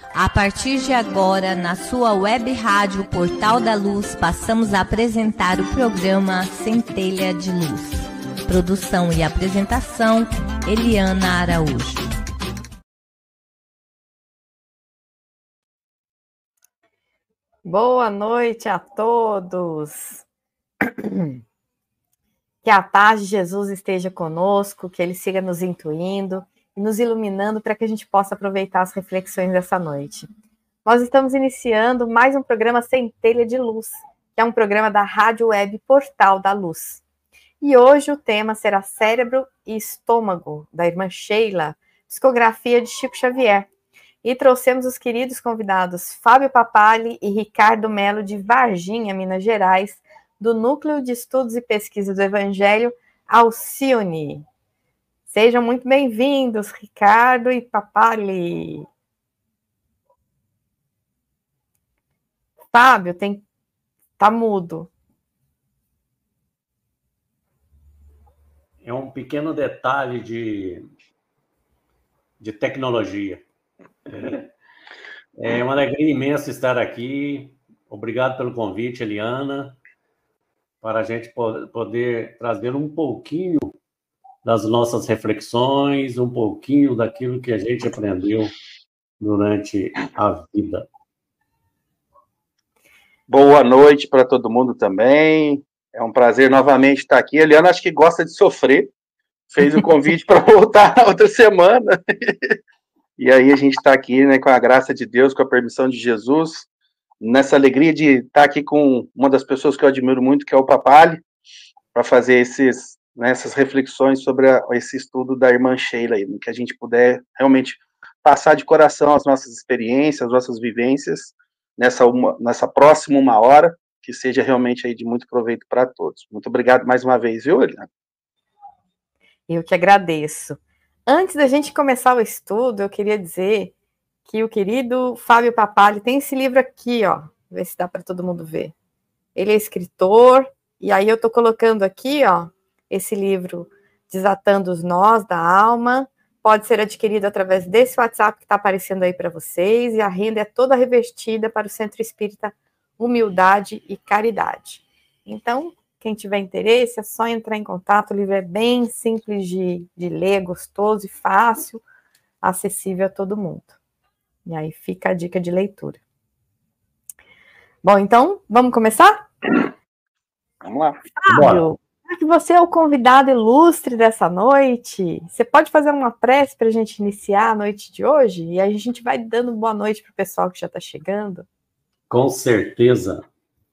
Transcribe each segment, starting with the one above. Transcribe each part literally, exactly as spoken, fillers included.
A partir de agora, na sua web rádio Portal da Luz, passamos a apresentar o programa Centelha de Luz. Produção e apresentação, Eliana Araújo. Boa noite a todos. Que a paz de Jesus esteja conosco, que Ele siga nos intuindo e nos iluminando para que a gente possa aproveitar as reflexões dessa noite. Nós estamos iniciando mais um programa Centelha de Luz, que é um programa da Rádio Web Portal da Luz. E hoje o tema será Cérebro e Estômago, da irmã Sheila, psicografia de Chico Xavier. E trouxemos os queridos convidados Fábio Papali e Ricardo Melo, de Varginha, Minas Gerais, do Núcleo de Estudos e Pesquisa do Evangelho, Alcione. Sejam muito bem-vindos, Ricardo e Papali. Fábio, tem... tá mudo. É um pequeno detalhe de, de tecnologia. É uma alegria imensa estar aqui. Obrigado pelo convite, Eliana, para a gente poder trazer um pouquinho das nossas reflexões, um pouquinho daquilo que a gente aprendeu durante a vida. Boa noite para todo mundo também. É um prazer novamente estar aqui. A Eliana acho que gosta de sofrer. Fez o convite para voltar outra semana. E aí a gente está aqui, né, com a graça de Deus, com a permissão de Jesus, nessa alegria de estar aqui com uma das pessoas que eu admiro muito, que é o Papali, para fazer esses, né, essas reflexões sobre a, esse estudo da irmã Sheila, aí, que a gente puder realmente passar de coração as nossas experiências, as nossas vivências, nessa, uma, nessa próxima uma hora, que seja realmente aí de muito proveito para todos. Muito obrigado mais uma vez, viu, Eliana? Eu que agradeço. Antes da gente começar o estudo, eu queria dizer que o querido Fábio Papali tem esse livro aqui, ó, ver se dá para todo mundo ver. Ele é escritor, e aí eu estou colocando aqui, ó, esse livro, Desatando os Nós da Alma, pode ser adquirido através desse WhatsApp que está aparecendo aí para vocês, e a renda é toda revestida para o Centro Espírita Humildade e Caridade. Então, quem tiver interesse, é só entrar em contato. O livro é bem simples de, de ler, gostoso e fácil, acessível a todo mundo. E aí fica a dica de leitura. Bom, então, vamos começar? Vamos lá. Fábio, já que você é o convidado ilustre dessa noite, você pode fazer uma prece para a gente iniciar a noite de hoje? E aí a gente vai dando boa noite para o pessoal que já está chegando. Com certeza.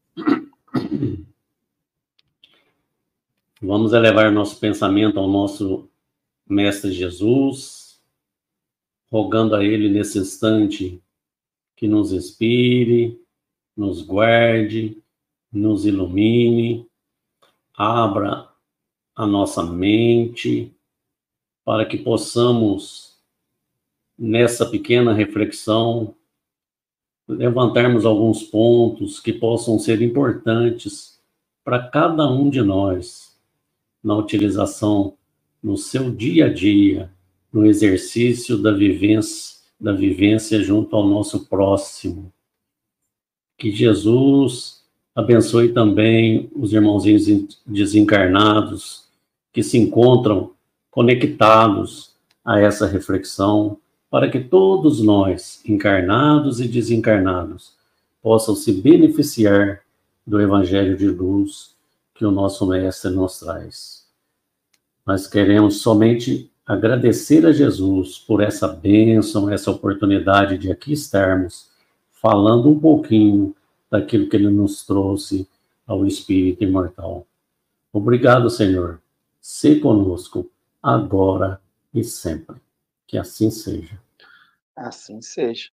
Vamos elevar nosso pensamento ao nosso Mestre Jesus, rogando a Ele nesse instante que nos inspire, nos guarde, nos ilumine, abra a nossa mente para que possamos, nessa pequena reflexão, levantarmos alguns pontos que possam ser importantes para cada um de nós, na utilização no seu dia a dia, no exercício da vivência, da vivência junto ao nosso próximo. Que Jesus abençoe também os irmãozinhos desencarnados que se encontram conectados a essa reflexão, para que todos nós, encarnados e desencarnados, possam se beneficiar do Evangelho de Luz que o nosso Mestre nos traz. Nós queremos somente agradecer a Jesus por essa bênção, essa oportunidade de aqui estarmos falando um pouquinho daquilo que Ele nos trouxe ao Espírito Imortal. Obrigado, Senhor. Se conosco, agora e sempre. Que assim seja. Assim seja.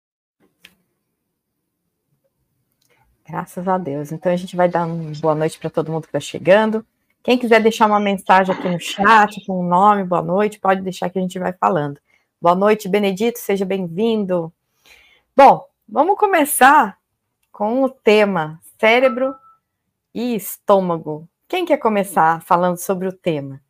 Graças a Deus. Então a gente vai dar uma boa noite para todo mundo que está chegando. Quem quiser deixar uma mensagem aqui no chat, com o nome, boa noite, pode deixar que a gente vai falando. Boa noite, Benedito, seja bem-vindo. Bom, vamos começar com o tema cérebro e estômago. Quem quer começar falando sobre o tema?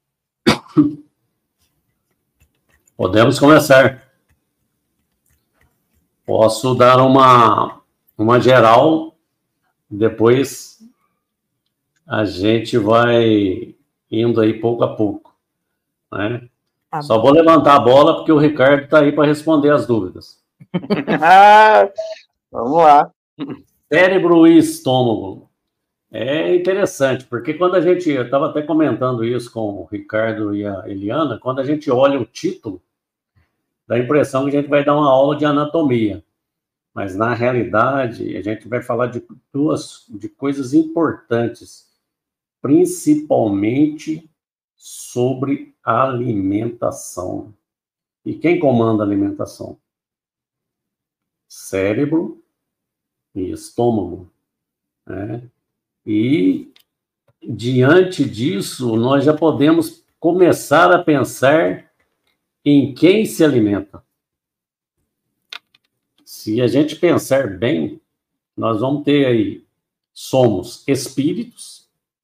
Podemos começar. Posso dar uma, uma geral, depois a gente vai indo aí pouco a pouco, né? Tá. Só vou levantar a bola porque o Ricardo está aí para responder as dúvidas. ah, vamos lá. Cérebro e estômago. É interessante, porque quando a gente... Eu estava até comentando isso com o Ricardo e a Eliana, quando a gente olha o título, dá a impressão que a gente vai dar uma aula de anatomia. Mas, na realidade, a gente vai falar de duas de coisas importantes, principalmente sobre alimentação. E quem comanda a alimentação? Cérebro e estômago, né? E, diante disso, nós já podemos começar a pensar em quem se alimenta. Se a gente pensar bem, nós vamos ter aí, somos espíritos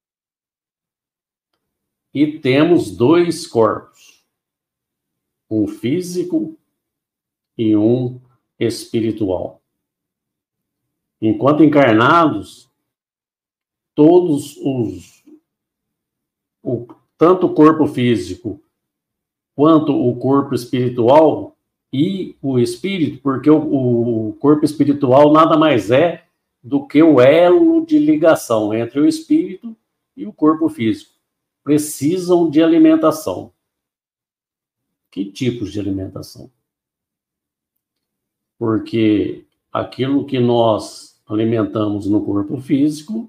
e temos dois corpos, um físico e um espiritual. Enquanto encarnados, todos os, o, tanto o corpo físico quanto o corpo espiritual e o espírito, porque o, o corpo espiritual nada mais é do que o elo de ligação entre o espírito e o corpo físico. Precisam de alimentação. Que tipos de alimentação? Porque aquilo que nós alimentamos no corpo físico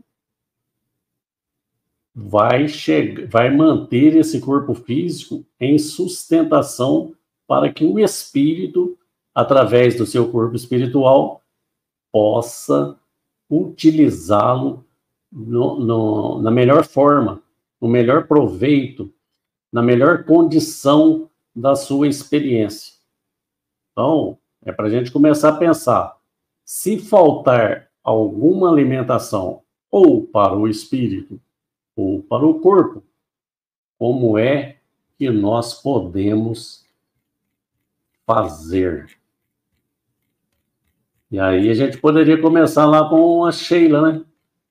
vai, chegar, vai manter esse corpo físico em sustentação para que o espírito, através do seu corpo espiritual, possa utilizá-lo no, no, na melhor forma, no melhor proveito, na melhor condição da sua experiência. Então, é para a gente começar a pensar, se faltar alguma alimentação ou para o espírito ou para o corpo, como é que nós podemos fazer? E aí a gente poderia começar lá com a Sheila, né?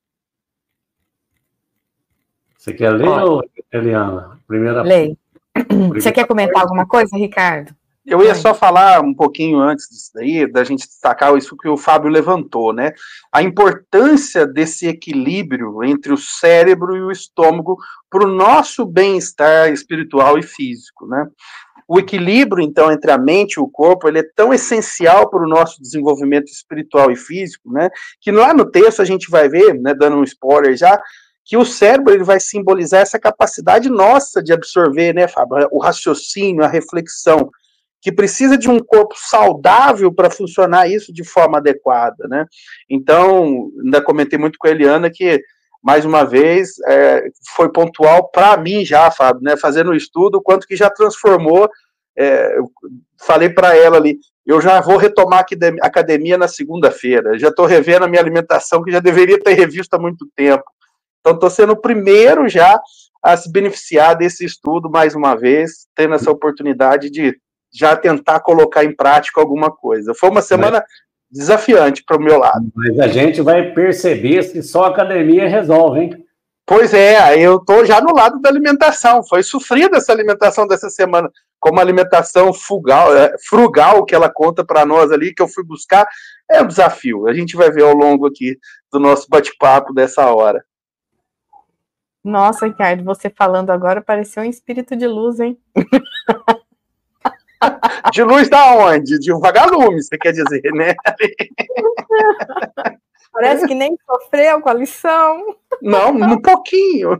Você quer ler, ou, Eliana? Primeira... Lei. Você quer comentar alguma coisa, Ricardo? Eu ia só falar um pouquinho antes disso daí, da gente destacar isso que o Fábio levantou, né? A importância desse equilíbrio entre o cérebro e o estômago para o nosso bem-estar espiritual e físico, né? O equilíbrio, então, entre a mente e o corpo, ele é tão essencial para o nosso desenvolvimento espiritual e físico, né? Que lá no texto a gente vai ver, né, dando um spoiler já, que o cérebro ele vai simbolizar essa capacidade nossa de absorver, né, Fábio? O raciocínio, a reflexão, que precisa de um corpo saudável para funcionar isso de forma adequada, né? Então, ainda comentei muito com a Eliana que, mais uma vez, é, foi pontual para mim já, Fábio, né? Fazendo o estudo, o quanto que já transformou. É, eu falei para ela ali, eu já vou retomar a academia na segunda-feira, já estou revendo a minha alimentação, que já deveria ter revisto há muito tempo. Então, estou sendo o primeiro já a se beneficiar desse estudo, mais uma vez, tendo essa oportunidade de já tentar colocar em prática alguma coisa. Foi uma semana mas, desafiante para o meu lado. Mas a gente vai perceber se só a academia resolve, hein? Pois é, eu estou já no lado da alimentação. Foi sofrida essa alimentação dessa semana, como alimentação frugal, frugal que ela conta para nós ali, que eu fui buscar. É um desafio. A gente vai ver ao longo aqui do nosso bate-papo dessa hora. Nossa, Ricardo, você falando agora pareceu um espírito de luz, hein? De luz da onde? De um vagalume, você quer dizer, né? Parece que nem sofreu com a lição. Não, um pouquinho.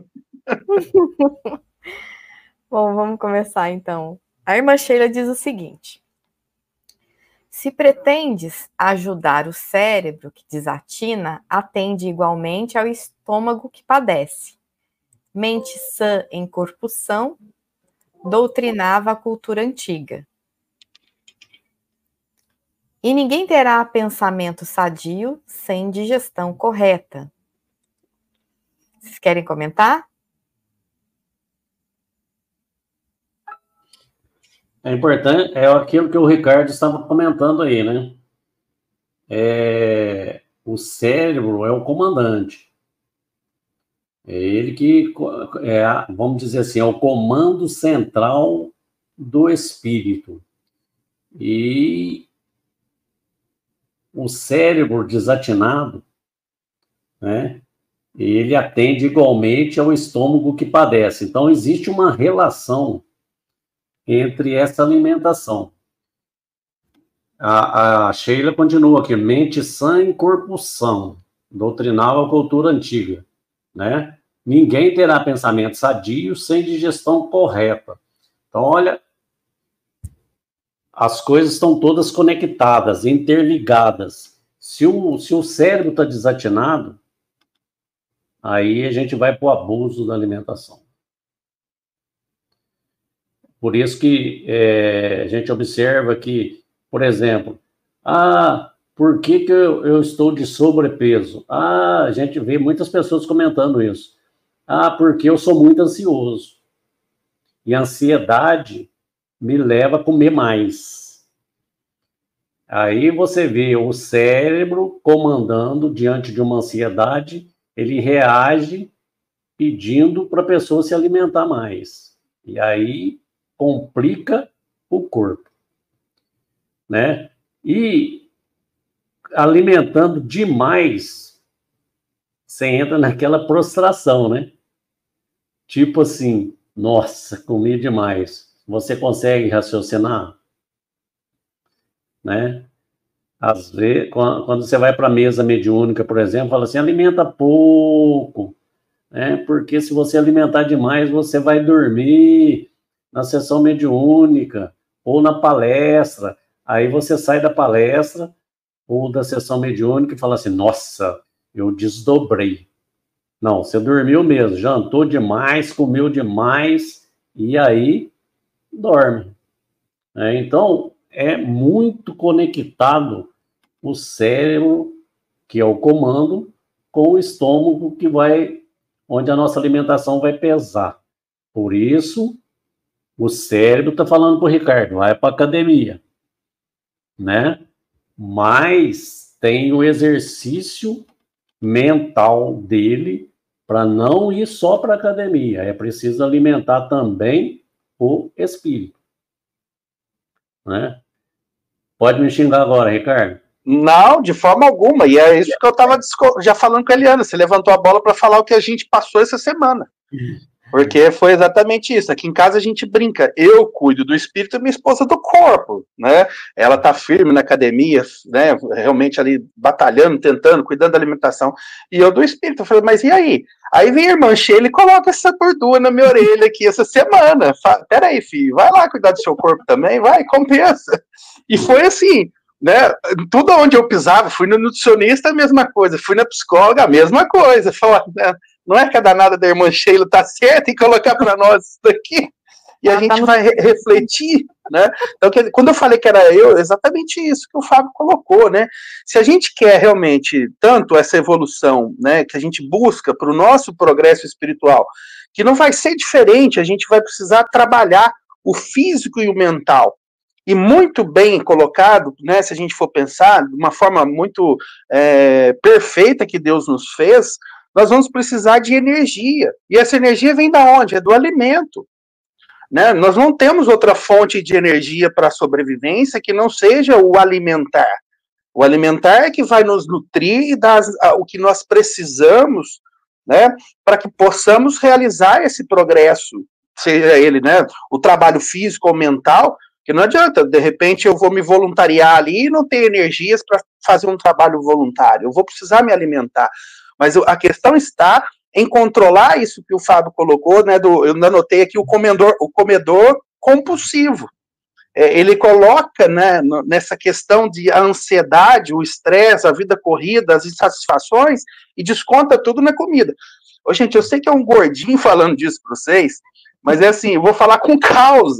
Bom, vamos começar então. A irmã Sheila diz o seguinte: se pretendes ajudar o cérebro que desatina, atende igualmente ao estômago que padece. Mente sã em corpo são, doutrinava a cultura antiga. E ninguém terá pensamento sadio sem digestão correta. Vocês querem comentar? É importante, é aquilo que o Ricardo estava comentando aí, né? é, o cérebro é o comandante. É ele que, é, vamos dizer assim, é o comando central do espírito. E o cérebro desatinado, né, ele atende igualmente ao estômago que padece. Então, existe uma relação entre essa alimentação. A, a Sheila continua aqui, mente sã em corpo são, doutrinal à cultura antiga, né? Ninguém terá pensamento sadio sem digestão correta. Então, olha, as coisas estão todas conectadas, interligadas. Se o, se o cérebro está desatinado, aí a gente vai para o abuso da alimentação. Por isso que é, a gente observa que, por exemplo, ah, por que, que eu, eu estou de sobrepeso? Ah, a gente vê muitas pessoas comentando isso. Ah, porque eu sou muito ansioso. E a ansiedade me leva a comer mais. Aí você vê o cérebro comandando diante de uma ansiedade, ele reage pedindo para a pessoa se alimentar mais. E aí complica o corpo, né? E alimentando demais, você entra naquela prostração, né? Tipo assim, nossa, comi demais. Você consegue raciocinar? Né? Às vezes, quando você vai para a mesa mediúnica, por exemplo, fala assim, alimenta pouco, né? Porque se você alimentar demais, você vai dormir na sessão mediúnica ou na palestra. Aí você sai da palestra ou da sessão mediúnica e fala assim, nossa, eu desdobrei. Não, você dormiu mesmo, jantou demais, comeu demais, e aí dorme. É, então, é muito conectado o cérebro, que é o comando, com o estômago, que vai, onde a nossa alimentação vai pesar. Por isso, o cérebro está falando para o Ricardo, vai para a academia, né? Mas tem o exercício mental dele para não ir só para a academia. É preciso alimentar também o espírito, né? Pode me xingar agora, Ricardo? Não, de forma alguma. E é isso que eu estava já falando com a Eliana. Você levantou a bola para falar o que a gente passou essa semana. Porque foi exatamente isso. Aqui em casa a gente brinca. Eu cuido do espírito e minha esposa do corpo, né? Ela tá firme na academia, né? Realmente ali batalhando, tentando, cuidando da alimentação. E eu do espírito. Eu falei, mas e aí? Aí vem a irmã Sheila e coloca essa gordura na minha orelha aqui essa semana. Fala, peraí, filho, vai lá cuidar do seu corpo também, vai, compensa. E foi assim, né? Tudo onde eu pisava, fui no nutricionista, a mesma coisa. Fui na psicóloga, a mesma coisa. Falar, né? Não é que a danada da irmã Sheila tá certa em colocar para nós isso daqui, e a ah, gente tá vai re refletir, né? Então, que, quando eu falei que era eu, exatamente isso que o Fábio colocou, né? Se a gente quer realmente tanto essa evolução, né, que a gente busca para o nosso progresso espiritual, que não vai ser diferente, a gente vai precisar trabalhar o físico e o mental. E muito bem colocado, né, se a gente for pensar, de uma forma muito é, perfeita que Deus nos fez, nós vamos precisar de energia. E essa energia vem da onde? É do alimento. Né? Nós não temos outra fonte de energia para a sobrevivência que não seja o alimentar. O alimentar é que vai nos nutrir e dar o que nós precisamos, né, para que possamos realizar esse progresso, seja ele, né, o trabalho físico ou mental, que não adianta, de repente eu vou me voluntariar ali e não ter energias para fazer um trabalho voluntário. Eu vou precisar me alimentar. Mas a questão está em controlar isso que o Fábio colocou, né? Do, eu anotei aqui o comedor, o comedor compulsivo. É, ele coloca, né, nessa questão de a ansiedade, o estresse, a vida corrida, as insatisfações, e desconta tudo na comida. Ô, gente, eu sei que é um gordinho falando disso para vocês, mas é assim, eu vou falar com causa.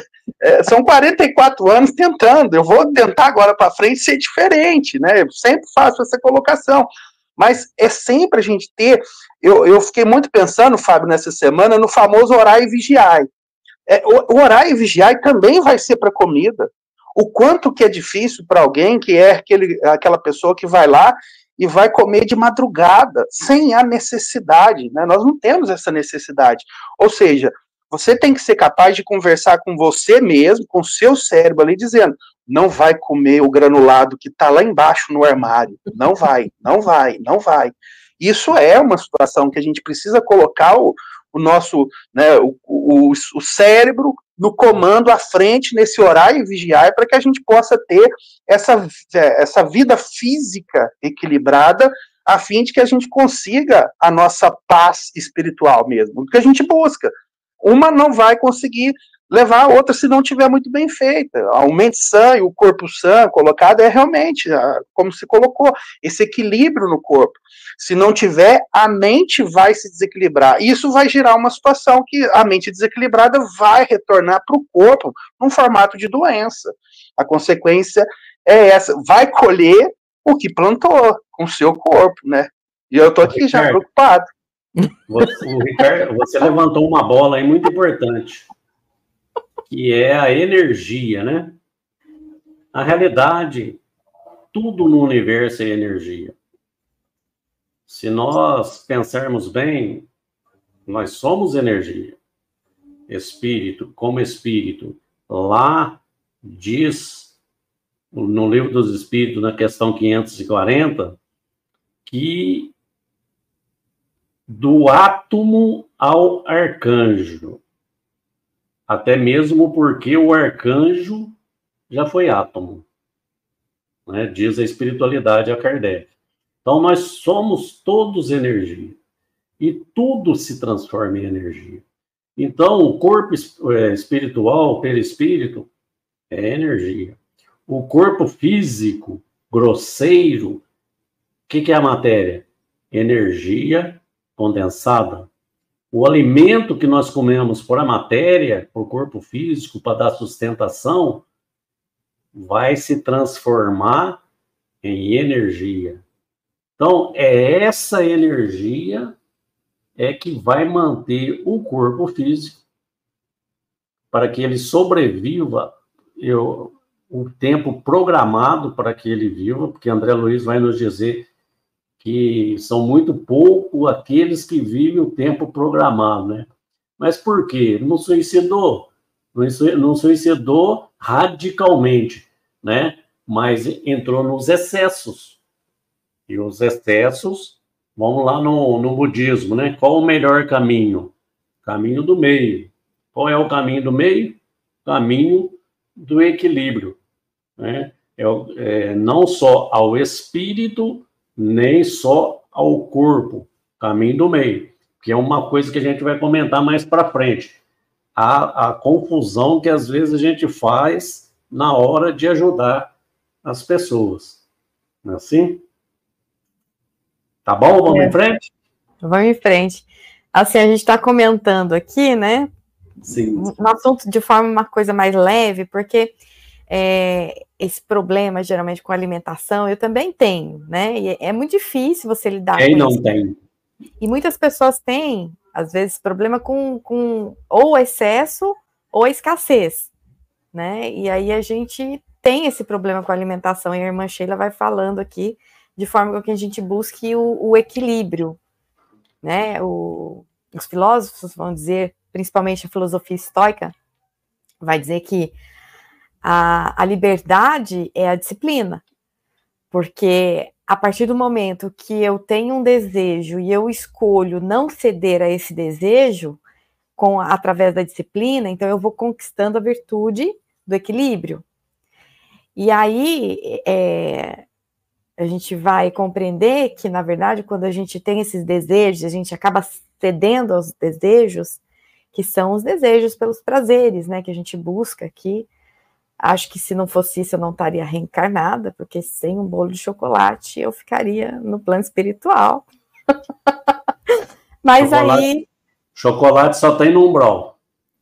É, são quarenta e quatro anos tentando, eu vou tentar agora para frente ser diferente, né? Eu sempre faço essa colocação. Mas é sempre a gente ter... Eu, eu fiquei muito pensando, Fábio, nessa semana, no famoso orar e vigiar. É, o, o orar e vigiar também vai ser para comida. o quanto que é difícil para alguém que é aquele, aquela pessoa que vai lá e vai comer de madrugada, sem a necessidade, né? Nós não temos essa necessidade. Ou seja, você tem que ser capaz de conversar com você mesmo, com o seu cérebro ali, dizendo, não vai comer o granulado que está lá embaixo no armário, não vai, não vai, não vai. Isso é uma situação que a gente precisa colocar o, o nosso, né, o, o, o cérebro no comando à frente, nesse orar e vigiar, para que a gente possa ter essa, essa vida física equilibrada, a fim de que a gente consiga a nossa paz espiritual mesmo, o que a gente busca. Uma não vai conseguir levar a outra se não tiver muito bem feita. A mente sã e o corpo sã colocado é realmente, como se colocou, esse equilíbrio no corpo. Se não tiver, a mente vai se desequilibrar. E isso vai gerar uma situação que a mente desequilibrada vai retornar para o corpo num formato de doença. A consequência é essa. Vai colher o que plantou com o seu corpo, né? E eu estou aqui Ricardo, já preocupado. Você, o Ricardo, você levantou uma bola aí muito importante, que é a energia, né? Na realidade, tudo no universo é energia. Se nós pensarmos bem, nós somos energia. Espírito, como espírito. Lá diz, no Livro dos Espíritos, na questão quinhentos e quarenta, que do átomo ao arcanjo, até mesmo porque o arcanjo já foi átomo, né? Diz a espiritualidade a Kardec. Então, nós somos todos energia. E tudo se transforma em energia. Então, o corpo espiritual, o perispírito, é energia. O corpo físico, grosseiro, o que, que é a matéria? Energia condensada. O alimento que nós comemos por a matéria, por corpo físico, para dar sustentação, vai se transformar em energia. Então, é essa energia é que vai manter o corpo físico para que ele sobreviva eu, o tempo programado para que ele viva, porque André Luiz vai nos dizer que são muito pouco aqueles que vivem o tempo programado, né? Mas por quê? Não suicidou, não suicidou radicalmente, né? Mas entrou nos excessos. E os excessos, vamos lá no, no budismo, né? Qual o melhor caminho? Caminho do meio. Qual é o caminho do meio? Caminho do equilíbrio, né? É, é, não só ao espírito, nem só ao corpo, caminho do meio, que é uma coisa que a gente vai comentar mais para frente. A, a confusão que às vezes a gente faz na hora de ajudar as pessoas. Não é assim? Tá bom? Vamos é. em frente? Vamos em frente. Assim, a gente está comentando aqui, né? Sim. Um assunto de forma uma coisa mais leve, porque é, esse problema, geralmente, com alimentação, eu também tenho, né? E é muito difícil você lidar Quem com não isso. tem? E muitas pessoas têm, às vezes, problema com, com ou excesso ou escassez, né? E aí a gente tem esse problema com a alimentação, e a irmã Sheila vai falando aqui, de forma que a gente busque o, o equilíbrio, né? O, os filósofos vão dizer, principalmente a filosofia estoica, vai dizer que a, a liberdade é a disciplina, porque a partir do momento que eu tenho um desejo e eu escolho não ceder a esse desejo com, através da disciplina, então eu vou conquistando a virtude do equilíbrio. E aí é, a gente vai compreender que, na verdade, quando a gente tem esses desejos, a gente acaba cedendo aos desejos, que são os desejos pelos prazeres, né, que a gente busca aqui. Acho que se não fosse isso, eu não estaria reencarnada, porque sem um bolo de chocolate, eu ficaria no plano espiritual. Mas chocolate, aí... Chocolate só tem no umbral.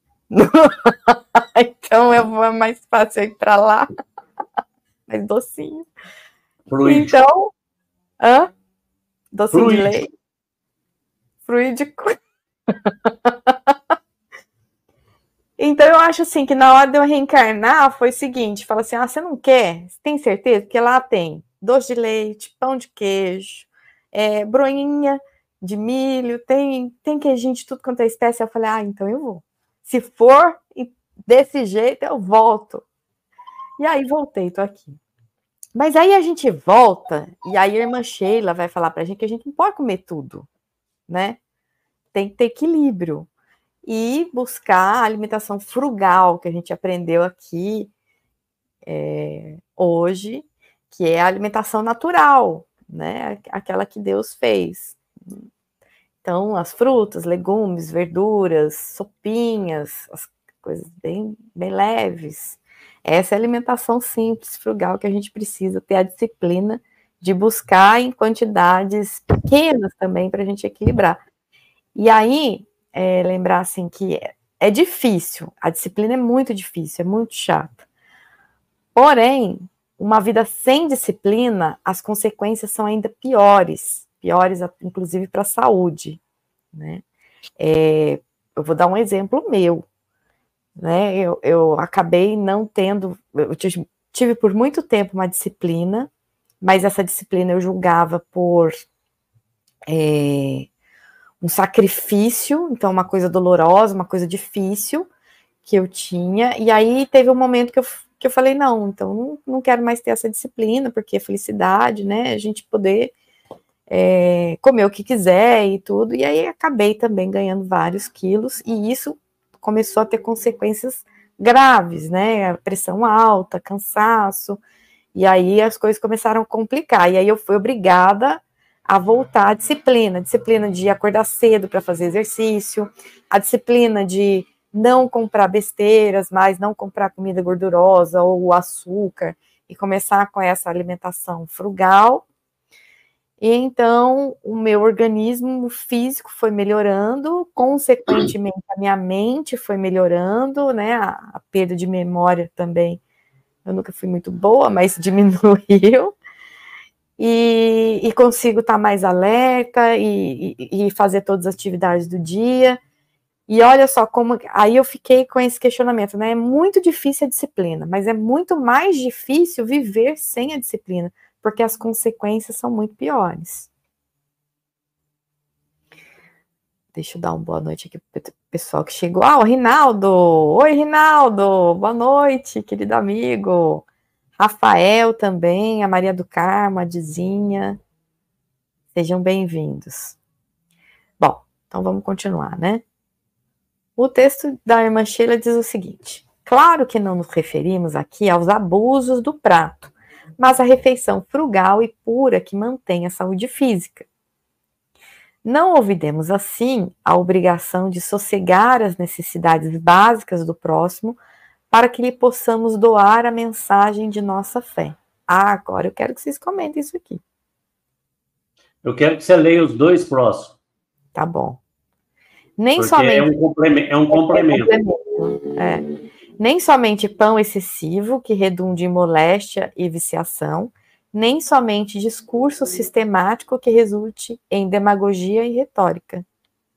Então, eu vou mais fácil ir para lá. Mais docinho. Fluídico. Então... Hã? Docinho Fluídico. de leite. Fluídico. Então eu acho assim que na hora de eu reencarnar foi o seguinte, fala assim, ah, você não quer? Você tem certeza? Porque lá tem doce de leite, pão de queijo, é, broinha de milho, tem, tem queijinho de tudo quanto é espécie. Eu falei, ah, então eu vou. Se for desse jeito, eu volto. E aí voltei, tô aqui. Mas aí a gente volta, e aí a irmã Sheila vai falar pra gente que a gente não pode comer tudo, né? Tem que ter equilíbrio. E buscar a alimentação frugal, que a gente aprendeu aqui é, hoje, que é a alimentação natural, né? Aquela que Deus fez. Então, as frutas, legumes, verduras, sopinhas, as coisas bem, bem leves. Essa é a alimentação simples, frugal, que a gente precisa ter a disciplina de buscar em quantidades pequenas também para a gente equilibrar. E aí, é, lembrar assim que é, é difícil, a disciplina é muito difícil, é muito chata. Porém, uma vida sem disciplina, as consequências são ainda piores, piores inclusive para a saúde, né? É, eu vou dar um exemplo meu, né? Eu, eu acabei não tendo, eu tive, tive por muito tempo uma disciplina, mas essa disciplina eu julgava por é, um sacrifício, então uma coisa dolorosa, uma coisa difícil que eu tinha, e aí teve um momento que eu, que eu falei, não, então não, não quero mais ter essa disciplina, porque é felicidade, né, a gente poder é, comer o que quiser e tudo, e aí acabei também ganhando vários quilos, e isso começou a ter consequências graves, né, pressão alta, cansaço, e aí as coisas começaram a complicar, e aí eu fui obrigada a voltar à disciplina, a disciplina de acordar cedo para fazer exercício, a disciplina de não comprar besteiras, mas não comprar comida gordurosa ou açúcar, e começar com essa alimentação frugal. E então o meu organismo físico foi melhorando, consequentemente a minha mente foi melhorando, né? A, a perda de memória também, eu nunca fui muito boa, mas diminuiu. E, e consigo estar mais alerta e, e, e fazer todas as atividades do dia. E olha só como, aí eu fiquei com esse questionamento, né? É muito difícil a disciplina, mas é muito mais difícil viver sem a disciplina, porque as consequências são muito piores. Deixa eu dar uma boa noite aqui pro pessoal que chegou. Ah, o Rinaldo! Oi, Rinaldo! Boa noite, querido amigo! Rafael também, a Maria do Carmo, a Dizinha. Sejam bem-vindos. Bom, então vamos continuar, né? O texto da irmã Sheila diz o seguinte: claro que não nos referimos aqui aos abusos do prato, mas à refeição frugal e pura que mantém a saúde física. Não olvidemos, assim, a obrigação de sossegar as necessidades básicas do próximo para que lhe possamos doar a mensagem de nossa fé. Ah, agora eu quero que vocês comentem isso aqui. Eu quero que você leia os dois próximos. Tá bom. Nem Porque somente... é um complemento. É um complemento. É um complemento. É. Nem somente pão excessivo, que redunde em moléstia e viciação, nem somente discurso sistemático que resulte em demagogia e retórica.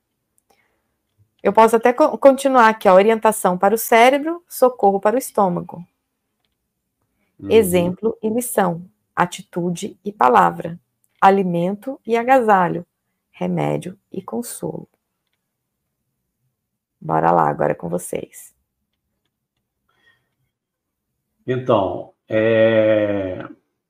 Eu posso até continuar aqui, a orientação para o cérebro, socorro para o estômago. Uhum. Exemplo e lição, atitude e palavra, alimento e agasalho, remédio e consolo. Bora lá, agora é com vocês. Então, é...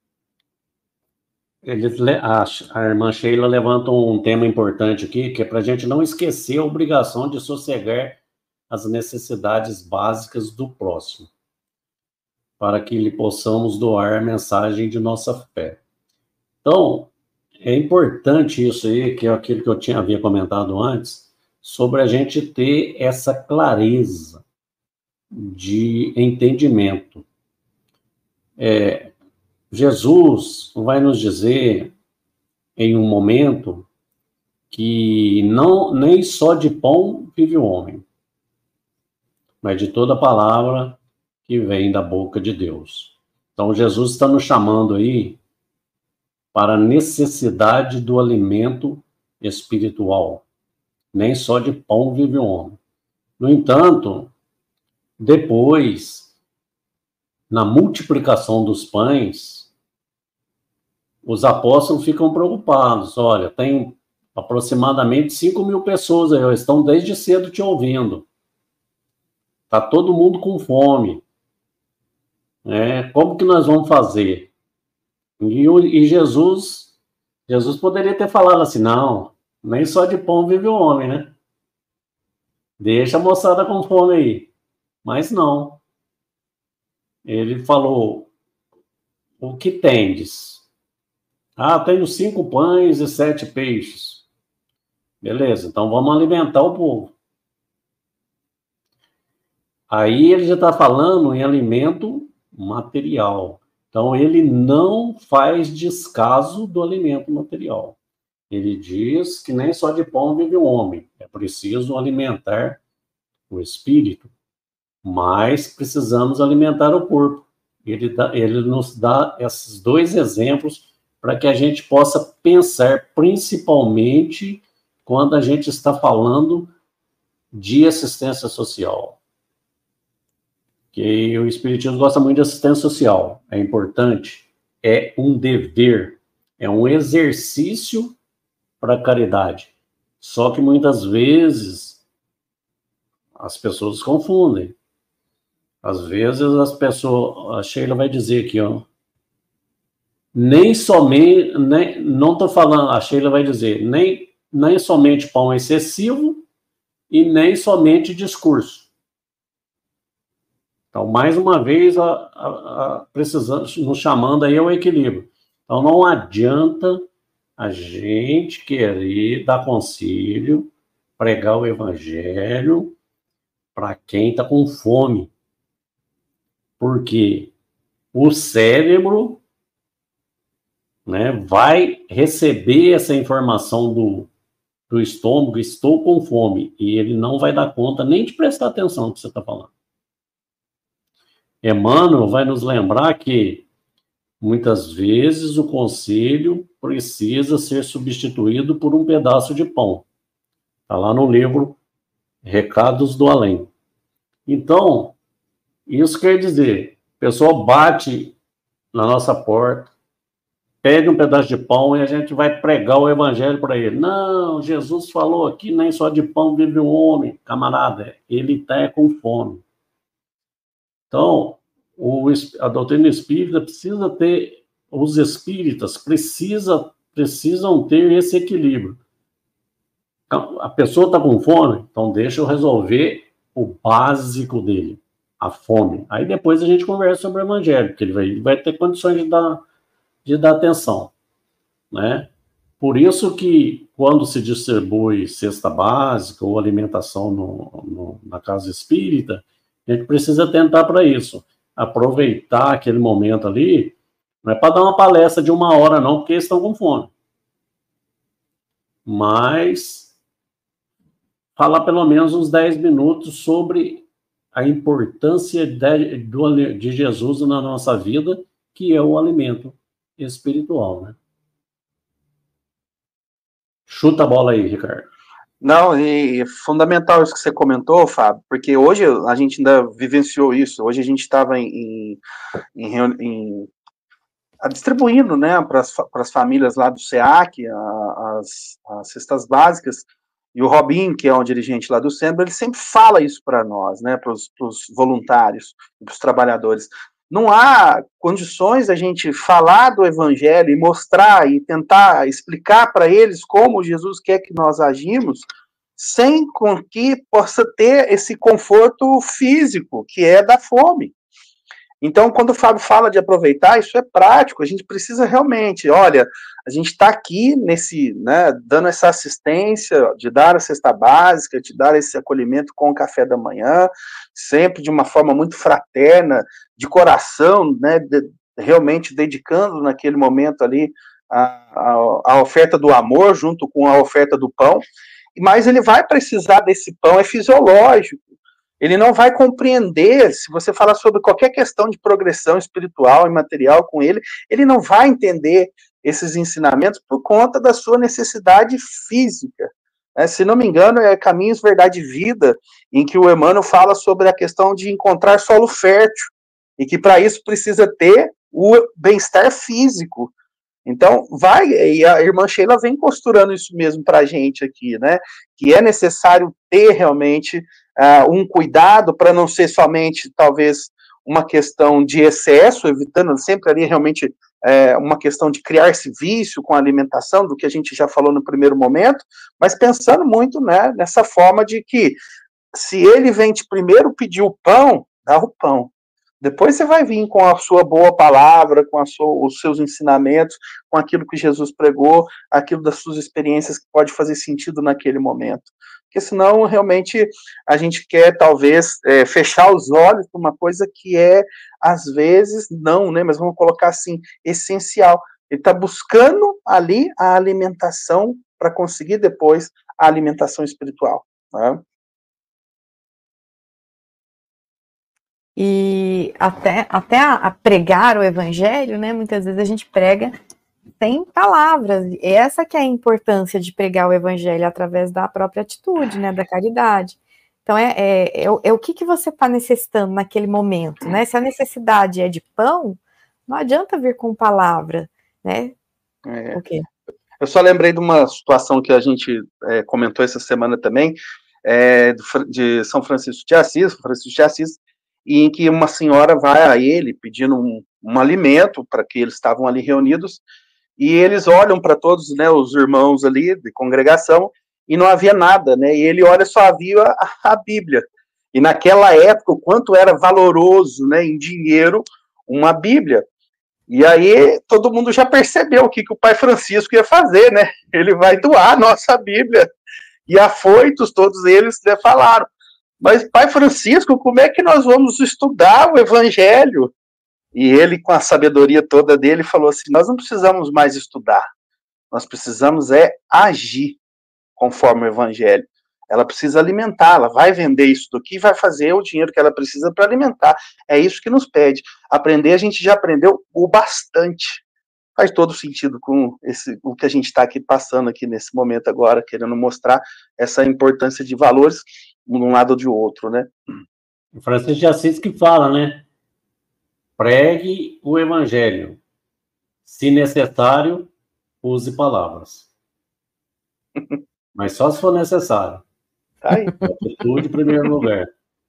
Eles, a, a irmã Sheila levanta um tema importante aqui, que é para a gente não esquecer a obrigação de sossegar as necessidades básicas do próximo, para que lhe possamos doar a mensagem de nossa fé. Então, é importante isso aí, que é aquilo que eu tinha, havia comentado antes, sobre a gente ter essa clareza de entendimento. É, Jesus vai nos dizer, em um momento, que não, nem só de pão vive o homem, mas de toda palavra que vem da boca de Deus. Então, Jesus está nos chamando aí para a necessidade do alimento espiritual. Nem só de pão vive o homem. No entanto, depois, na multiplicação dos pães, os apóstolos ficam preocupados. Olha, tem aproximadamente cinco mil pessoas aí, estão desde cedo te ouvindo. Está todo mundo com fome. É, como que nós vamos fazer? E, e Jesus, Jesus poderia ter falado assim, não, nem só de pão vive o homem, né? Deixa a moçada com fome aí. Mas não. Ele falou, o que tendes? Ah, tenho cinco pães e sete peixes. Beleza, então vamos alimentar o povo. Aí ele já está falando em alimento material. Então ele não faz descaso do alimento material. Ele diz que nem só de pão vive o homem. É preciso alimentar o espírito, mas precisamos alimentar o corpo. Ele, dá, ele nos dá esses dois exemplos para que a gente possa pensar, principalmente quando a gente está falando de assistência social. Que o Espiritismo gosta muito de assistência social. É importante, é um dever, é um exercício para a caridade. Só que muitas vezes as pessoas confundem. Às vezes as pessoas, a Sheila vai dizer aqui, ó, nem somente, nem, não estou falando, a Sheila vai dizer, nem, nem somente pão excessivo e nem somente discurso. Então, mais uma vez, a, a, a, precisamos, nos chamando aí ao equilíbrio. Então, não adianta a gente querer dar conselho, pregar o evangelho para quem está com fome. Porque o cérebro, né, vai receber essa informação do, do estômago, estou com fome, e ele não vai dar conta nem de prestar atenção no que você está falando. Emmanuel vai nos lembrar que muitas vezes o conselho precisa ser substituído por um pedaço de pão. Está lá no livro Recados do Além. Então, isso quer dizer, a pessoa bate na nossa porta, pede um pedaço de pão e a gente vai pregar o evangelho para ele. Não, Jesus falou aqui, nem só de pão vive o homem. Camarada, ele está com fome. Então, o, a doutrina espírita precisa ter, os espíritas precisa, precisam ter esse equilíbrio. A pessoa está com fome, então deixa eu resolver o básico dele, a fome. Aí depois a gente conversa sobre o evangelho, porque ele vai, ele vai ter condições de dar, de dar atenção, né? Por isso que quando se distribui cesta básica ou alimentação no, no, na casa espírita, a gente precisa tentar para isso. Aproveitar aquele momento ali, não é para dar uma palestra de uma hora não, porque eles estão com fome. Mas falar pelo menos uns dez minutos sobre a importância de, de Jesus na nossa vida, que é o alimento espiritual, né? Chuta a bola aí, Ricardo. Não, e é fundamental isso que você comentou, Fábio, porque hoje a gente ainda vivenciou isso. Hoje a gente estava em, em, em, em distribuindo, né, para as famílias lá do SEAC, a, as, as cestas básicas, e o Robinho, que é um dirigente lá do SEMBRA, ele sempre fala isso para nós, né, para os voluntários, para os trabalhadores. Não há condições da gente falar do evangelho e mostrar e tentar explicar para eles como Jesus quer que nós agimos, sem com que possa ter esse conforto físico, que é da fome. Então, quando o Fábio fala de aproveitar, isso é prático, a gente precisa realmente, olha, a gente está aqui nesse, né, dando essa assistência, de dar a cesta básica, de dar esse acolhimento com o café da manhã, sempre de uma forma muito fraterna, de coração, né, de, realmente dedicando naquele momento ali a, a, a oferta do amor junto com a oferta do pão, mas ele vai precisar desse pão, é fisiológico. Ele não vai compreender, se você falar sobre qualquer questão de progressão espiritual e material com ele, ele não vai entender esses ensinamentos por conta da sua necessidade física. né? Se não me engano, é Caminhos, Verdade e Vida, em que o Emmanuel fala sobre a questão de encontrar solo fértil, e que para isso precisa ter o bem-estar físico. Então, vai, e a irmã Sheila vem costurando isso mesmo para a gente aqui, né? Que é necessário ter realmente uh, um cuidado para não ser somente, talvez, uma questão de excesso, evitando sempre ali realmente é, uma questão de criar esse vício com a alimentação, do que a gente já falou no primeiro momento, mas pensando muito, né, nessa forma de que se ele vem te primeiro pedir o pão, dá o pão. Depois você vai vir com a sua boa palavra, com a sua, os seus ensinamentos, com aquilo que Jesus pregou, aquilo das suas experiências que pode fazer sentido naquele momento. Porque senão, realmente, a gente quer, talvez, é, fechar os olhos para uma coisa que é, às vezes, não, né? Mas vamos colocar assim, essencial. Ele está buscando ali a alimentação para conseguir depois a alimentação espiritual, né? E até, até a, a pregar o evangelho, né? Muitas vezes a gente prega sem palavras. E essa que é a importância de pregar o evangelho através da própria atitude, né? Da caridade. Então, é, é, é, o, é o que, que você está necessitando naquele momento, né? Se a necessidade é de pão, não adianta vir com palavra, né? É. O quê? Eu só lembrei de uma situação que a gente é, comentou essa semana também, é, de São Francisco de Assis, Francisco de Assis, em que uma senhora vai a ele pedindo um, um alimento para que eles estavam ali reunidos, e eles olham para todos, né, os irmãos ali de congregação, e não havia nada, né, e ele olha, só havia a, a Bíblia, e naquela época, o quanto era valoroso, né, em dinheiro, uma Bíblia. E aí todo mundo já percebeu o que, que o pai Francisco ia fazer, né? Ele vai doar a nossa Bíblia. E afoitos, todos eles né, falaram, mas pai Francisco, como é que nós vamos estudar o Evangelho? E ele, com a sabedoria toda dele, falou assim, nós não precisamos mais estudar, nós precisamos é agir conforme o Evangelho. Ela precisa alimentar, ela vai vender isso daqui e vai fazer o dinheiro que ela precisa para alimentar. É isso que nos pede. Aprender, a gente já aprendeu o bastante. Faz todo sentido com esse, o que a gente está aqui passando aqui nesse momento agora, querendo mostrar essa importância de valores de um lado ou de outro, né? O Francisco de Assis que fala, né? Pregue o Evangelho. Se necessário, use palavras. Mas só se for necessário. Tá aí. Atitude em primeiro lugar.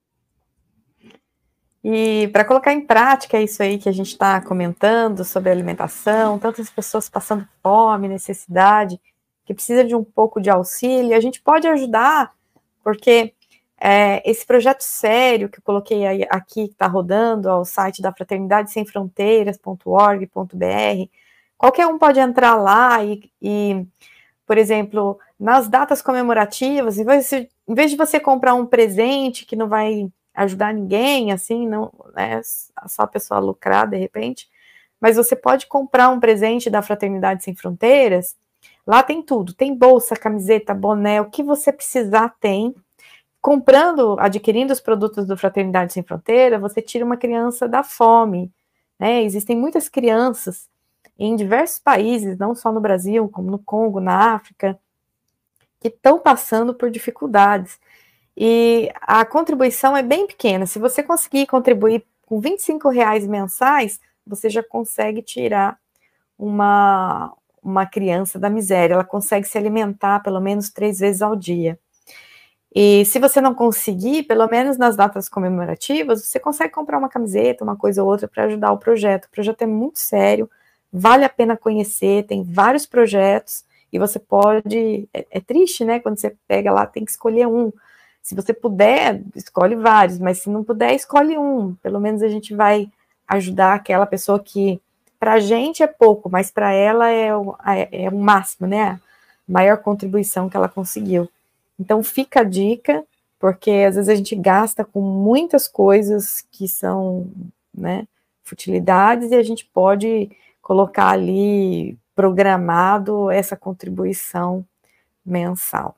E para colocar em prática isso aí que a gente está comentando sobre alimentação, tantas pessoas passando fome, necessidade, que precisa de um pouco de auxílio, a gente pode ajudar, porque é, esse projeto sério que eu coloquei aí, aqui, que está rodando ao site da fraternidade sem fronteiras ponto org ponto br, qualquer um pode entrar lá e, e por exemplo, nas datas comemorativas, em vez, de, em vez de você comprar um presente que não vai ajudar ninguém, assim, não é só a pessoa lucrar de repente, mas você pode comprar um presente da Fraternidade Sem Fronteiras, lá tem tudo, tem bolsa, camiseta, boné, o que você precisar tem. Comprando, adquirindo os produtos do Fraternidade Sem Fronteira, você tira uma criança da fome, né? Existem muitas crianças em diversos países, não só no Brasil, como no Congo, na África, que estão passando por dificuldades. E a contribuição é bem pequena. Se você conseguir contribuir com vinte e cinco reais mensais, você já consegue tirar uma, uma criança da miséria. Ela consegue se alimentar pelo menos três vezes ao dia. E se você não conseguir, pelo menos nas datas comemorativas, você consegue comprar uma camiseta, uma coisa ou outra para ajudar o projeto. O projeto é muito sério, vale a pena conhecer, tem vários projetos, e você pode... É, é triste, né? Quando você pega lá, tem que escolher um. Se você puder, escolhe vários, mas se não puder, escolhe um. Pelo menos a gente vai ajudar aquela pessoa que, para a gente é pouco, mas para ela é o, é o máximo, né? A maior contribuição que ela conseguiu. Então fica a dica, porque às vezes a gente gasta com muitas coisas que são, né, futilidades, e a gente pode colocar ali programado essa contribuição mensal.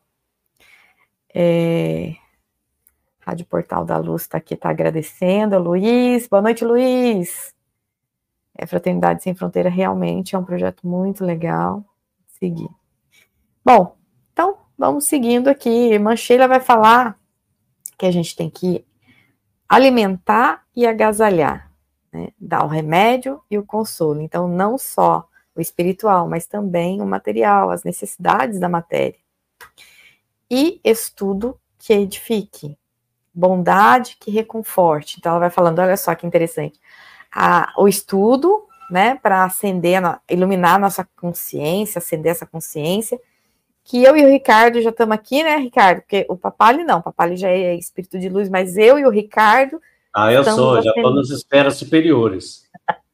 É, Rádio Portal da Luz está aqui, está agradecendo, Luiz, boa noite, Luiz. É, Fraternidade Sem Fronteira realmente é um projeto muito legal, seguir. Bom, então vamos seguindo aqui. Irmã Sheila vai falar que a gente tem que alimentar e agasalhar, né? Dar o remédio e o consolo. Então, não só o espiritual, mas também o material, as necessidades da matéria. E estudo que edifique, bondade que reconforte. Então, ela vai falando, olha só que interessante, a, o estudo, né, para acender, iluminar a nossa consciência, acender essa consciência, que eu e o Ricardo já estamos aqui, né, Ricardo? Porque o Papali não, o Papali já é espírito de luz, mas eu e o Ricardo... Ah, eu sou, já estou nas esferas superiores.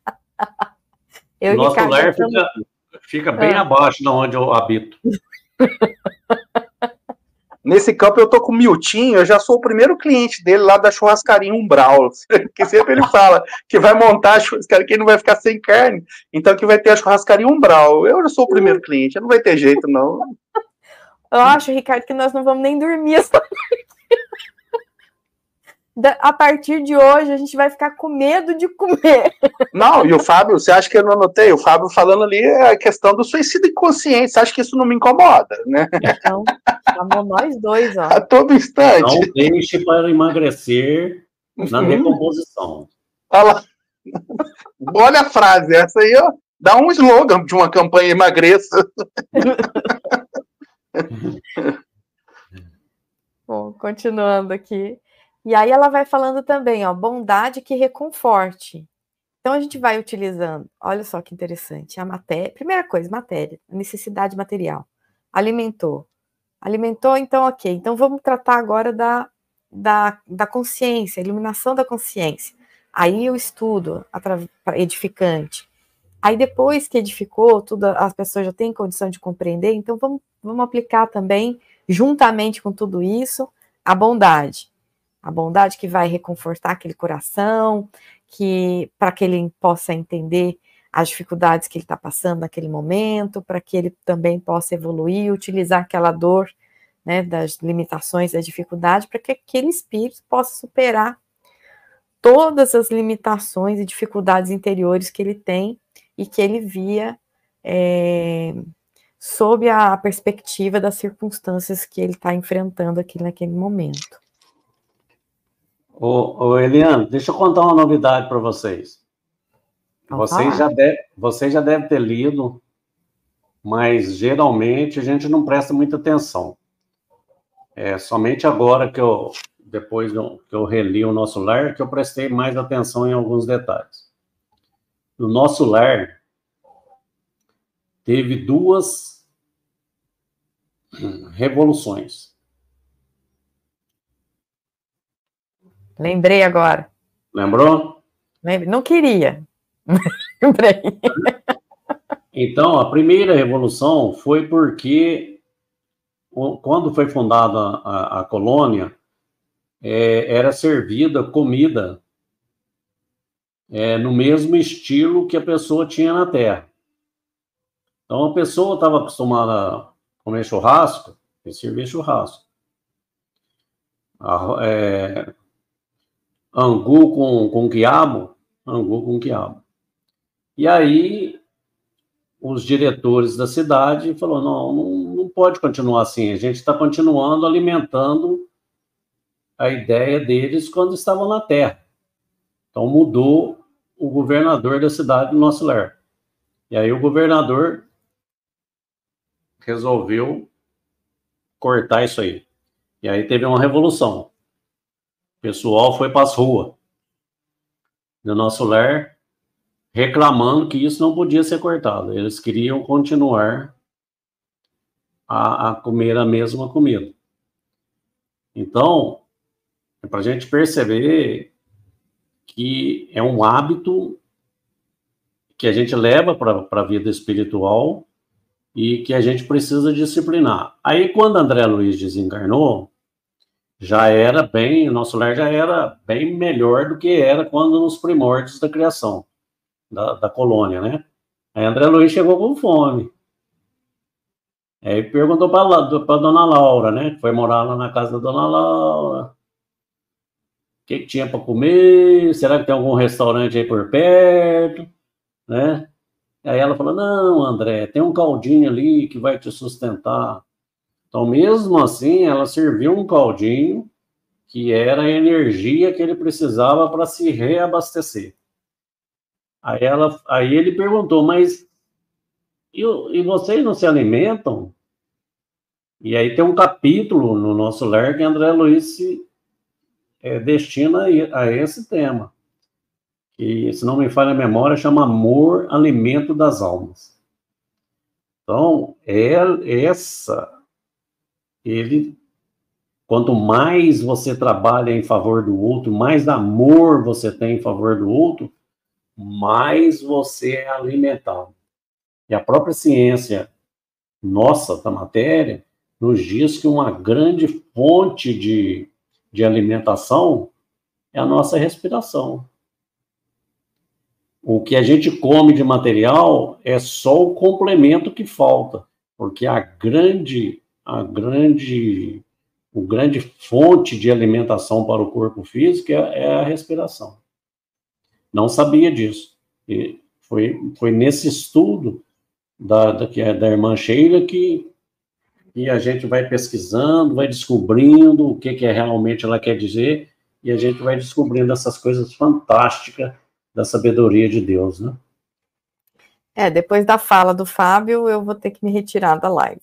Eu o nosso Ricardo, lar estamos... fica, fica bem ah. abaixo de onde eu habito. Nesse campo eu tô com o Miltinho, eu já sou o primeiro cliente dele lá da churrascaria Umbral, que sempre ele fala que vai montar a churrascaria, que ele não vai ficar sem carne, então que vai ter a churrascaria Umbral. Eu já sou o primeiro cliente, não vai ter jeito, não. Eu acho, Ricardo, que nós não vamos nem dormir essa noite. A partir de hoje, a gente vai ficar com medo de comer. Não, e o Fábio, você acha que eu não anotei? O Fábio falando ali é a questão do suicídio inconsciente. Você acha que isso não me incomoda, né? Então, chamou nós dois, ó. A todo instante. Não deixe para emagrecer na uhum. decomposição. Olha lá. Olha a frase, essa aí, ó. Dá um slogan de uma campanha emagreça. Bom, continuando aqui. E aí ela vai falando também, ó, bondade que reconforte. Então a gente vai utilizando, olha só que interessante, a matéria, primeira coisa, matéria, a necessidade material. Alimentou. Alimentou, então ok. Então vamos tratar agora da, da, da consciência, iluminação da consciência. Aí o estudo edificante. Aí depois que edificou, tudo, as pessoas já têm condição de compreender, então vamos, vamos aplicar também, juntamente com tudo isso, a bondade. A bondade que vai reconfortar aquele coração, que para que ele possa entender as dificuldades que ele está passando naquele momento, para que ele também possa evoluir, utilizar aquela dor, né, das limitações, das dificuldades, para que aquele espírito possa superar todas as limitações e dificuldades interiores que ele tem e que ele via é, sob a perspectiva das circunstâncias que ele está enfrentando aqui naquele momento. Ô, ô Eliane, deixa eu contar uma novidade para vocês. Vocês já, deve, vocês já devem ter lido, mas geralmente a gente não presta muita atenção. É somente agora que eu, depois que eu reli o nosso lar, que eu prestei mais atenção em alguns detalhes. No nosso lar, teve duas revoluções. Lembrei agora. Lembrou? Lembrei. Não queria. Lembrei. Então, a primeira revolução foi porque, quando foi fundada a, a colônia, é, era servida comida é, no mesmo estilo que a pessoa tinha na Terra. Então, a pessoa estava acostumada a comer churrasco, e servir churrasco. A, é, angu com, com quiabo, angu com quiabo. E aí, os diretores da cidade falaram, não, não, não pode continuar assim, a gente está continuando alimentando a ideia deles quando estavam na Terra. Então, mudou o governador da cidade do nosso lar. E aí, o governador resolveu cortar isso aí. E aí, teve uma revolução. O pessoal foi para as ruas do nosso lar reclamando que isso não podia ser cortado. Eles queriam continuar a, a comer a mesma comida. Então, é para a gente perceber que é um hábito que a gente leva para a vida espiritual e que a gente precisa disciplinar. Aí, quando André Luiz desencarnou, já era bem, o nosso lar já era bem melhor do que era quando nos primórdios da criação, da, da colônia, né? Aí André Luiz chegou com fome. Aí perguntou para a dona Laura, né? Foi morar lá na casa da dona Laura. O que, que tinha para comer? Será que tem algum restaurante aí por perto? Né? Aí ela falou, não, André, tem um caldinho ali que vai te sustentar. Então, mesmo assim, ela serviu um caldinho que era a energia que ele precisava para se reabastecer. Aí, ela, aí ele perguntou, mas e, e vocês não se alimentam? E aí tem um capítulo no nosso lar que André Luiz se é, destina a esse tema, que, se não me falha a memória, chama Amor, Alimento das Almas. Então, é essa, ele, quanto mais você trabalha em favor do outro, mais amor você tem em favor do outro, mais você é alimentado. E a própria ciência nossa da matéria nos diz que uma grande fonte de, de alimentação é a nossa respiração. O que a gente come de material é só o complemento que falta, porque a grande, a grande, o grande fonte de alimentação para o corpo físico é, é a respiração. Não sabia disso. E foi, foi nesse estudo da, da, da irmã Sheila que, que a gente vai pesquisando, vai descobrindo o que, que é realmente ela quer dizer, e a gente vai descobrindo essas coisas fantásticas da sabedoria de Deus, né? É, depois da fala do Fábio, eu vou ter que me retirar da live.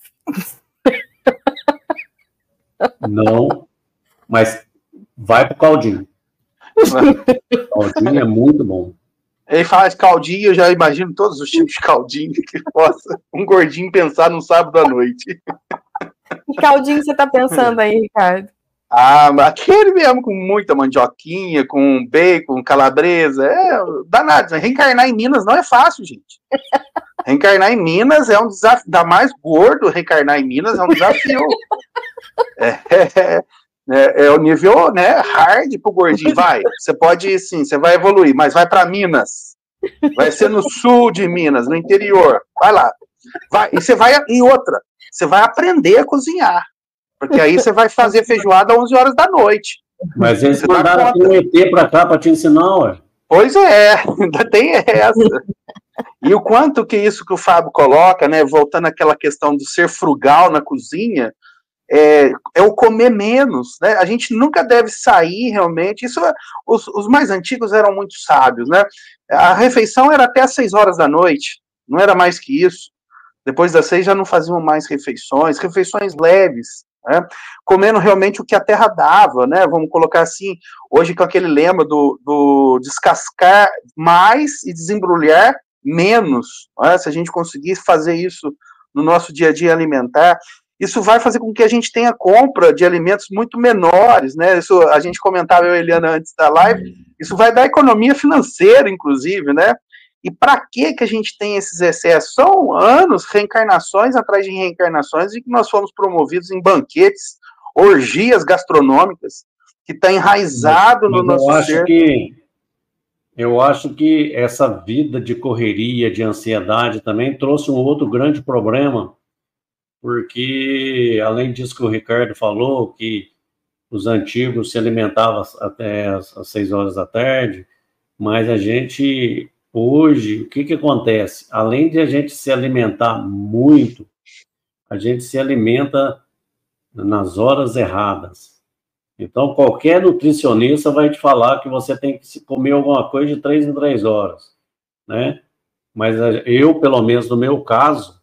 Não, mas vai pro caldinho. Caldinho é muito bom. Ele faz caldinho, eu já imagino todos os tipos de caldinho que possa um gordinho pensar num sábado à noite. Que caldinho você tá pensando aí, Ricardo? Ah, aquele mesmo com muita mandioquinha, com bacon, calabresa, é danado. Reencarnar em Minas não é fácil, gente. Reencarnar em Minas é um desafio, ainda mais gordo, reencarnar em Minas é um desafio. É, é, é, é o nível, né, hard pro gordinho. Vai, você pode, sim, você vai evoluir, mas vai para Minas. Vai ser no sul de Minas, no interior. Vai lá. Vai, e você vai, e outra, você vai aprender a cozinhar. Porque aí você vai fazer feijoada às onze horas da noite. Mas eles você mandaram um E T para cá para te ensinar, ué. Pois é, ainda tem essa. E o quanto que isso que o Fábio coloca, né, voltando àquela questão do ser frugal na cozinha, é, é o comer menos, né? A gente nunca deve sair realmente. Isso, os, os mais antigos eram muito sábios, né? A refeição era até às seis horas da noite, não era mais que isso. Depois das seis já não faziam mais refeições, refeições leves. Né? Comendo realmente o que a terra dava, né? Vamos colocar assim, hoje com aquele lema do, do descascar mais e desembrulhar menos, né? Se a gente conseguir fazer isso no nosso dia a dia alimentar, isso vai fazer com que a gente tenha compra de alimentos muito menores, né? Isso a gente comentava, eu e a Eliana, antes da live, isso vai dar economia financeira, inclusive, né? E para que que a gente tem esses excessos? São anos, reencarnações atrás de reencarnações, e que nós fomos promovidos em banquetes, orgias gastronômicas, que está enraizado no nosso eu acho ser. Que, eu acho que essa vida de correria, de ansiedade, também trouxe um outro grande problema, porque, além disso que o Ricardo falou, que os antigos se alimentavam até as, as seis horas da tarde, mas a gente... Hoje, o que que acontece? Além de a gente se alimentar muito, a gente se alimenta nas horas erradas. Então, qualquer nutricionista vai te falar que você tem que comer alguma coisa de três em três horas, né? Mas eu, pelo menos no meu caso,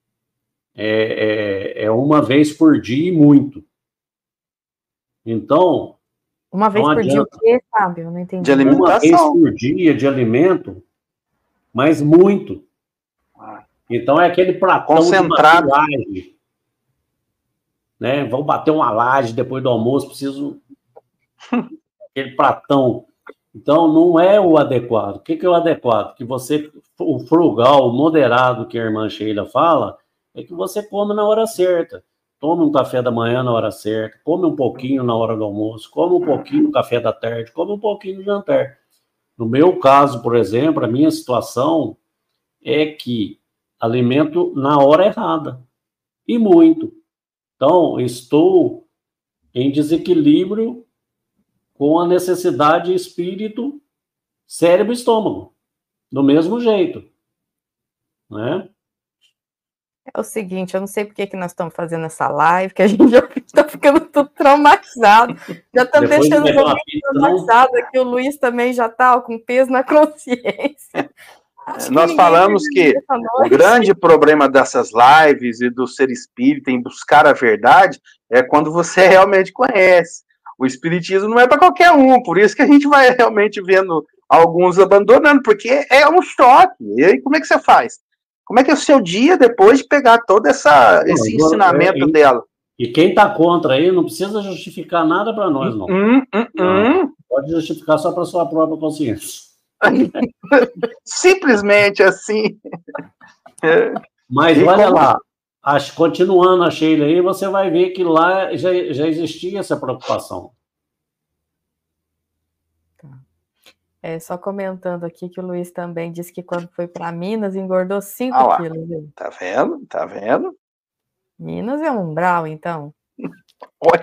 é, é, é uma vez por dia e muito. Então... Uma vez por dia o quê, Fábio? Não entendi. De alimentação. Uma vez por dia de alimento... mas muito. Então é aquele pratão concentrado. De laje, né? Vou bater uma laje depois do almoço, preciso aquele pratão. Então não é o adequado. O que que é o adequado? Que você, o frugal, o moderado que a irmã Sheila fala, é que você come na hora certa. Tome um café da manhã na hora certa, come um pouquinho na hora do almoço, come um pouquinho no café da tarde, come um pouquinho no jantar. No meu caso, por exemplo, a minha situação é que alimento na hora errada, e muito. Então, estou em desequilíbrio com a necessidade espírito, cérebro e estômago, do mesmo jeito. Né? É o seguinte, eu não sei por que, que nós estamos fazendo essa live, que a gente já está ficando tudo traumatizado. Já estamos deixando o Romero traumatizado aqui, o Luiz também já está com peso na consciência. Acho Nós que falamos que o grande problema dessas lives e do ser espírita em buscar a verdade é quando você realmente conhece. O espiritismo não é para qualquer um, por isso que a gente vai realmente vendo alguns abandonando, porque é um choque. E aí, como é que você faz? Como é que é o seu dia depois de pegar todo essa, não, esse ensinamento é, dela? E quem está contra aí não precisa justificar nada para nós, não. Hum, hum, não. Hum. Pode justificar só para sua própria consciência. Simplesmente assim. Mas e olha como... lá, acho, continuando a Sheila aí, você vai ver que lá já, já existia essa preocupação. É, só comentando aqui que o Luiz também disse que quando foi para Minas engordou cinco ah, quilos. Viu? Tá vendo? Tá vendo? Minas é um umbral, então. Olha.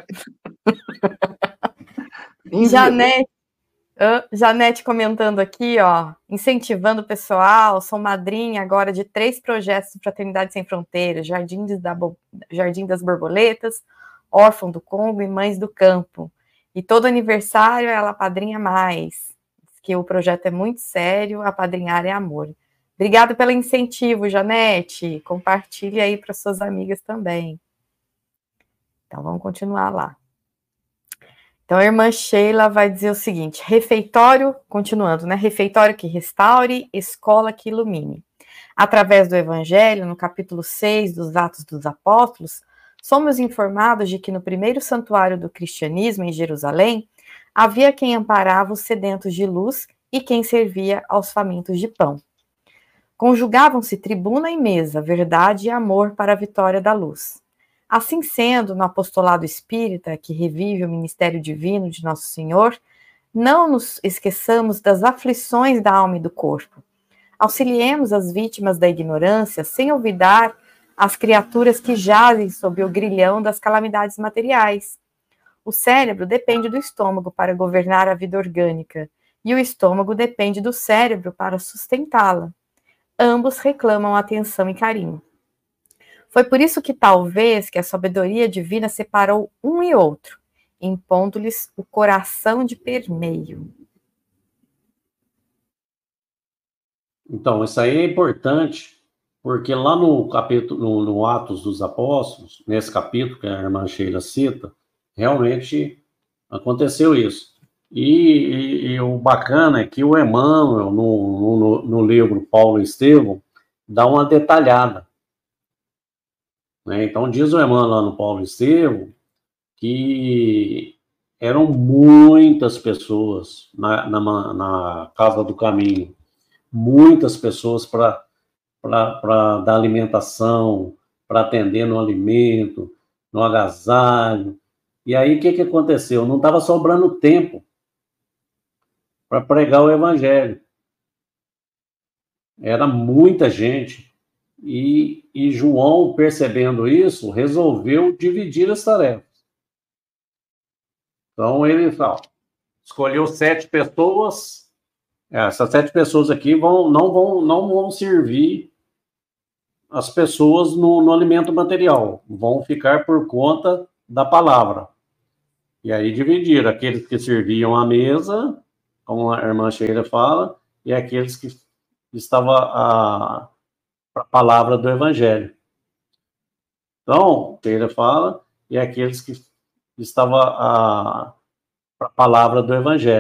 Janete, uh, Janete comentando aqui, ó, incentivando o pessoal, sou madrinha agora de três projetos de Fraternidade Sem Fronteiras, Jardim, da, Jardim das Borboletas, Órfão do Congo e Mães do Campo. E todo aniversário ela padrinha mais. Que o projeto é muito sério, apadrinhar é amor. Obrigada pelo incentivo, Janete. Compartilhe aí para suas amigas também. Então, vamos continuar lá. Então, a irmã Sheila vai dizer o seguinte, refeitório, continuando, né? Refeitório que restaure, escola que ilumine. Através do Evangelho, no capítulo seis dos Atos dos Apóstolos, somos informados de que no primeiro santuário do cristianismo, em Jerusalém, havia quem amparava os sedentos de luz e quem servia aos famintos de pão. Conjugavam-se tribuna e mesa, verdade e amor para a vitória da luz. Assim sendo, no apostolado espírita, que revive o ministério divino de Nosso Senhor, não nos esqueçamos das aflições da alma e do corpo. Auxiliemos as vítimas da ignorância, sem olvidar as criaturas que jazem sob o grilhão das calamidades materiais. O cérebro depende do estômago para governar a vida orgânica, e o estômago depende do cérebro para sustentá-la. Ambos reclamam atenção e carinho. Foi por isso que talvez que a sabedoria divina separou um e outro, impondo-lhes o coração de permeio. Então, isso aí é importante, porque lá no capítulo, no, no Atos dos Apóstolos, nesse capítulo que a irmã Sheila cita, realmente aconteceu isso. E, e, e o bacana é que o Emmanuel, no, no, no livro Paulo e Estevão, dá uma detalhada. Né? Então, diz o Emmanuel lá no Paulo e Estevão que eram muitas pessoas na, na, na Casa do Caminho, muitas pessoas para dar alimentação, para atender no alimento, no agasalho. E aí, o que, que aconteceu? Não estava sobrando tempo para pregar o Evangelho. Era muita gente. E, e João, percebendo isso, resolveu dividir as tarefas. Então, ele ó, escolheu sete pessoas. Essas sete pessoas aqui vão, não, vão, não vão servir as pessoas no, no alimento material. Vão ficar por conta da palavra. E aí dividiram aqueles que serviam à mesa, como a irmã Sheila fala, e aqueles que estavam a, a palavra do Evangelho. Então, Sheila fala, e aqueles que estavam a, a palavra do Evangelho.